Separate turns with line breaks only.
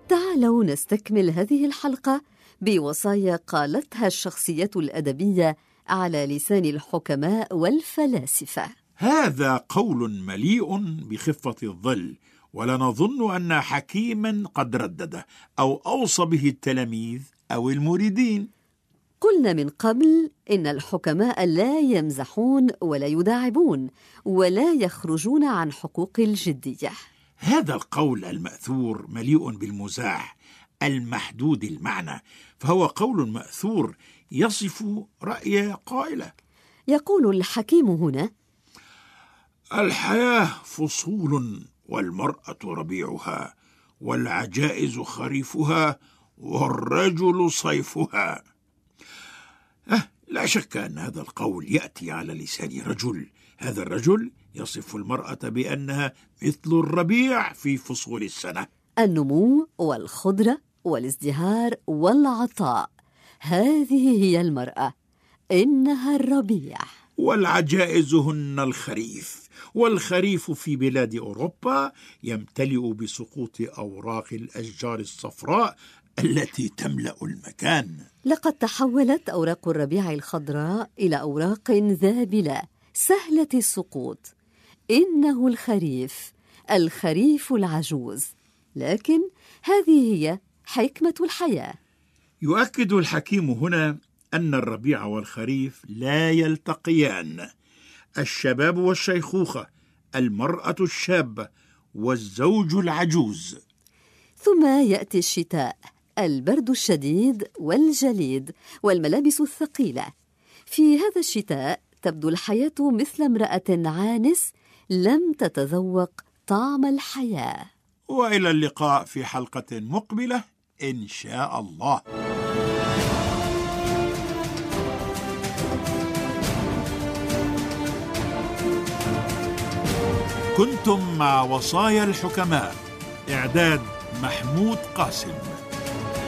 تعالوا نستكمل هذه الحلقة بوصايا قالتها الشخصية الأدبية على لسان الحكماء والفلاسفة.
هذا قول مليء بخفة الظل، ولا نظن أن حكيما قد ردده أو أوصى به التلاميذ أو المريدين.
قلنا من قبل إن الحكماء لا يمزحون ولا يداعبون ولا يخرجون عن حقوق الجدية.
هذا القول المأثور مليء بالمزاح المحدود المعنى، فهو قول مأثور يصف رأي قائله.
يقول الحكيم هنا:
الحياة فصول، والمرأة ربيعها، والعجائز خريفها، والرجل صيفها. لا شك أن هذا القول يأتي على لسان رجل. هذا الرجل يصف المرأة بأنها مثل الربيع في فصول السنة،
النمو والخضرة والازدهار والعطاء. هذه هي المرأة، إنها الربيع.
والعجائز هن الخريف، والخريف في بلاد أوروبا يمتلئ بسقوط أوراق الأشجار الصفراء التي تملأ المكان.
لقد تحولت أوراق الربيع الخضراء إلى أوراق ذابلة سهلة السقوط. إنه الخريف، الخريف العجوز. لكن هذه هي حكمة الحياة.
يؤكد الحكيم هنا أن الربيع والخريف لا يلتقيان. الشباب والشيخوخة، المرأة الشابة والزوج العجوز.
ثم يأتي الشتاء، البرد الشديد والجليد والملابس الثقيلة. في هذا الشتاء تبدو الحياة مثل امرأة عانس لم تتذوق طعم الحياة.
وإلى اللقاء في حلقة مقبلة إن شاء الله. كنتم مع وصايا الحكماء، إعداد محمود قاسم.